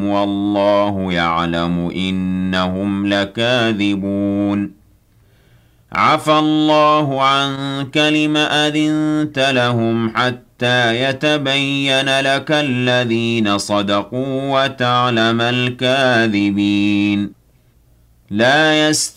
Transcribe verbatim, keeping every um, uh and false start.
والله يعلم إنهم لكاذبون عفى الله عنك لم أذنت لهم حتى يتبين لك الذين صدقوا وتعلم الكاذبين لا يستطيعون